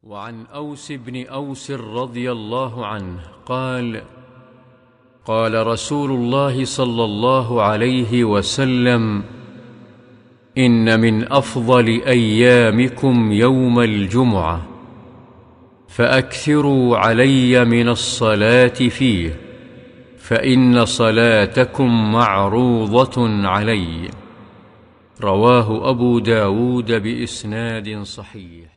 وعن أوس بن أوس رضي الله عنه قال: قال رسول الله صلى الله عليه وسلم: إن من أفضل أيامكم يوم الجمعة، فأكثروا علي من الصلاة فيه، فإن صلاتكم معروضة علي. رواه أبو داود بإسناد صحيح.